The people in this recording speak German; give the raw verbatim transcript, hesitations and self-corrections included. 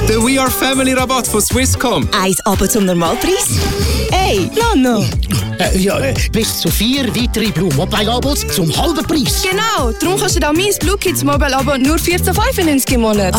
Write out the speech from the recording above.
Der We Are Family Rabatt von Swisscom. Eins aber zum Normalpreis? Hey, Nano! Äh, ja, äh, bis zu vier weitere Blue Mobile Abos zum halben Preis. Genau, darum kannst du da mein Blue Kids Mobile Abo nur vierzehn Komma fünfundneunzig im Monat.